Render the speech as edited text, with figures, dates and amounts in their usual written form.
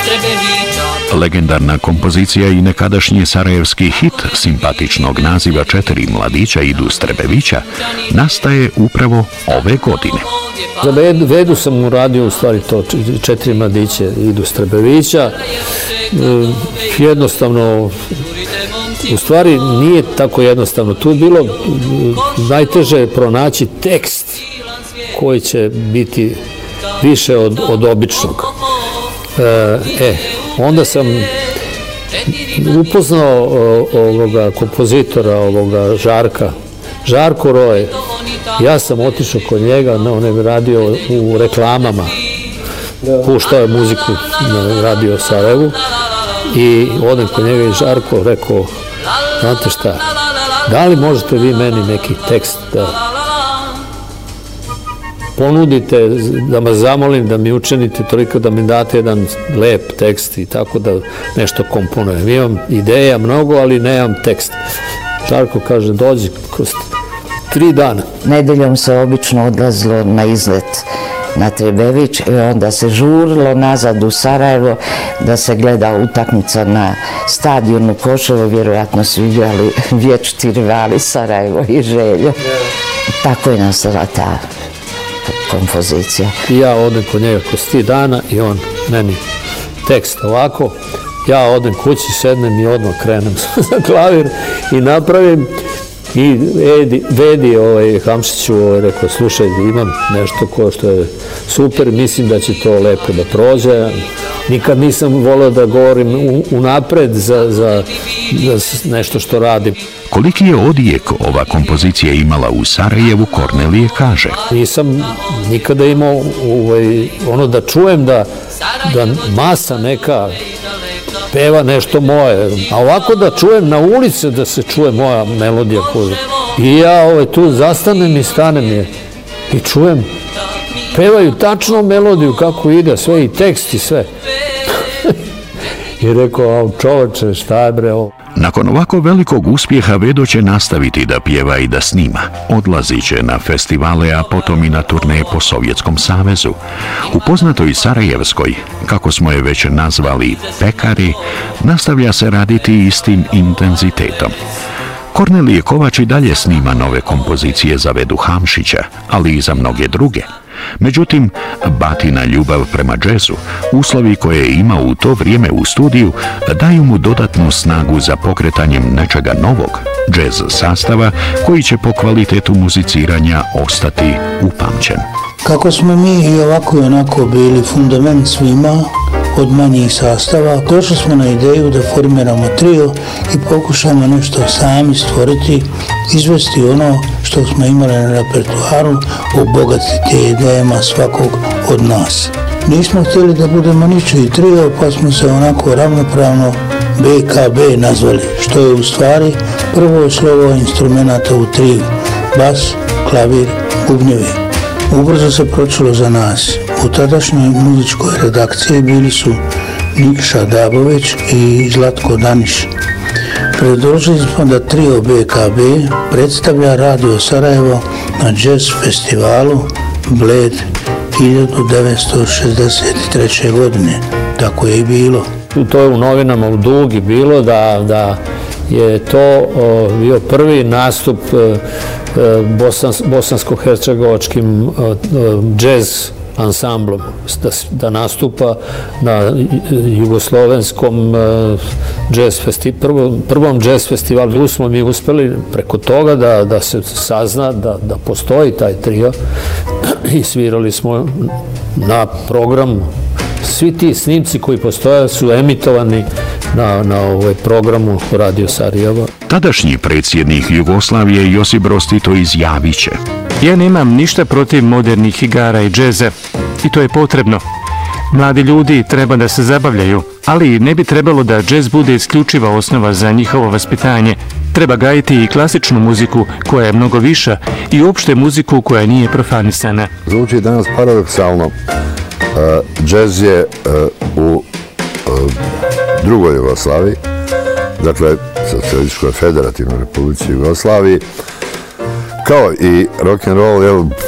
Legendarna kompozicija i nekadašnji sarajevski hit simpatičnog naziva Četiri mladića idu s Trebevića nastaje upravo ove godine. Za Vedu sam uradio u stvari to Četiri mladića idu s Trebevića. Jednostavno, u stvari nije tako jednostavno. Tu je bilo najteže pronaći tekst koji će biti više od običnog. Onda sam upoznao ovoga kompozitora, Žarko Roje. Ja sam otišao kod njega, on je radio u reklamama, puštao je muziku na radio Sarajevu i odem kod njega i Žarko rekao, znate šta, da li možete vi meni neki tekst da ponudite, da me zamolim, da mi učinite toliko da mi date jedan lep tekst i tako da nešto komponujem. Imam ideja mnogo, ali nemam tekst. Žarko kaže, dođi kroz 3 dana. Nedeljom se obično odlazilo na izlet na Trebević i onda se žurilo nazad u Sarajevo da se gleda utakmica na stadionu Koševo, vjerojatno su igrali vječiti rivali Sarajevo i Željo. Tako je nastala ta kompozicija. Ja odem kod njega kroz 3 dana i on meni tekst ovako. Ja odem kući, sednem i odmah krenem za klavir i napravim. I Vedi Hamšiću rekao, slušaj, imam nešto koje što je super, mislim da će to lepo da prođe. Nikad nisam volio da govorim unapred za nešto što radim. Koliki je odjek ova kompozicija imala u Sarajevu, Kornelije kaže. Nisam nikada imao ono da čujem da masa neka peva nešto moje, a ovako da čujem na ulici da se čuje moja melodija. I ja tu zastanem i stanem je i čujem, pevaju tačno melodiju kako ide, sve i tekst i sve. I rekao, čoveče, šta je bre ovo? Nakon ovako velikog uspjeha Vedo će nastaviti da pjeva i da snima. Odlazit će na festivale, a potom i na turneje po Sovjetskom savezu. U poznatoj Sarajevskoj, kako smo je već nazvali Pekari, nastavlja se raditi istim intenzitetom. Kornelije Kovač i dalje snima nove kompozicije za Vedu Hamšića, ali i za mnoge druge. Međutim, batina ljubav prema džezu, uslovi koje je imao u to vrijeme u studiju, daju mu dodatnu snagu za pokretanjem nečega novog, džez sastava koji će po kvalitetu muziciranja ostati upamćen. Kako smo mi i ovako i onako bili fundament svima od manjih sastava, došli smo na ideju da formiramo trio i pokušamo nešto sami stvoriti, izvesti ono što smo imali na repertuaru, obogatiti idejama svakog od nas. Nismo htjeli da budemo ničiji trio, pa smo se onako ravnopravno BKB nazvali, što je u stvari prvo slovo instrumenta u triju, bas, klavir, bubnjevi. Ubrzo se pročulo za nas. U tadašnjoj muzičkoj redakciji bili su Nikša Dabović i Zlatko Daniš. Predložili smo da trio BKB predstavlja Radio Sarajevo na jazz festivalu Bled 1963. godine. Tako je i bilo. To je u novinama u Dugi bilo da je to bio prvi nastup bosansko-hercegovačkim džez ansamblom, da nastupa na jugoslovenskom prvom džez festivalu. Tu smo mi uspeli preko toga da se sazna da postoji taj trio i svirali smo na programu. Svi ti snimci koji postoje su emitovani na programu Radio Sarajevo. Tadašnji predsjednik Jugoslavije Josip Broz Tito izjavit će: ja nemam ništa protiv modernih igara i džeza i to je potrebno. Mladi ljudi treba da se zabavljaju, ali ne bi trebalo da džez bude isključiva osnova za njihovo vaspitanje. Treba gajiti i klasičnu muziku koja je mnogo viša i uopšte muziku koja nije profanisana. Zvuči danas paradoksalno. Džez je u drugoj Jugoslaviji, dakle Socijalističkoj federativnoj Republici Jugoslaviji, kao i rock'n'roll